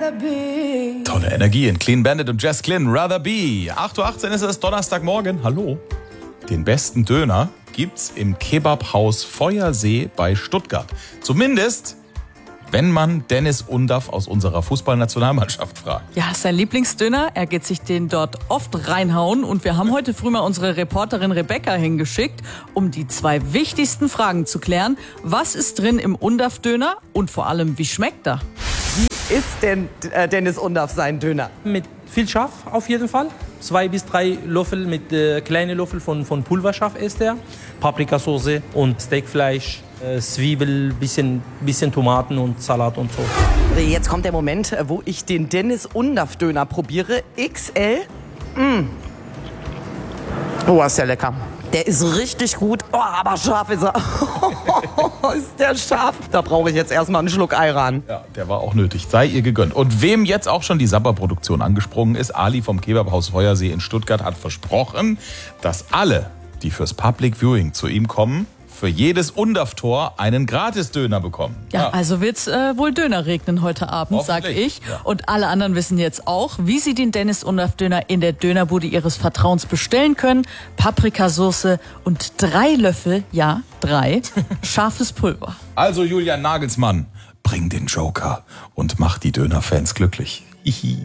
Tolle Energie in Clean Bandit und Jess Glynn, Rather Be. 8.18 Uhr ist es, Donnerstagmorgen. Hallo. Den besten Döner gibt's im Kebabhaus Feuersee bei Stuttgart. Zumindest, wenn man Dennis Undaff aus unserer Fußballnationalmannschaft fragt. Ja, sein Lieblingsdöner. Er geht sich den dort oft reinhauen. Und wir haben heute früh mal unsere Reporterin Rebecca hingeschickt, um die 2 wichtigsten Fragen zu klären. Was ist drin im Undaff-Döner und vor allem, wie schmeckt er? Wie ist denn Dennis Undaff sein Döner? Mit viel Schaf auf jeden Fall. 2 bis 3 Löffel mit kleinen Löffel von Pulverschaf ist er. Paprikasauce und Steakfleisch, Zwiebel, bisschen Tomaten und Salat und so. Jetzt kommt der Moment, wo ich den Dennis Undaff Döner probiere. XL. Oh, ist der lecker. Der ist richtig gut. Oh, aber scharf ist er. Ist der scharf? Da brauche ich jetzt erstmal einen Schluck Ayran. Ja, der war auch nötig. Sei ihr gegönnt. Und wem jetzt auch schon die Sapper-Produktion angesprungen ist, Ali vom Kebabhaus Feuersee in Stuttgart hat versprochen, dass alle, die fürs Public Viewing zu ihm kommen, für jedes Undaff-Tor einen Gratis-Döner bekommen. Ja, also wird's wohl Döner regnen heute Abend, sag ich. Ja. Und alle anderen wissen jetzt auch, wie sie den Dennis Undaff Döner in der Dönerbude ihres Vertrauens bestellen können. Paprikasauce und 3 Löffel, ja, 3, scharfes Pulver. Also Julian Nagelsmann, bring den Joker und mach die Dönerfans glücklich. Hihi.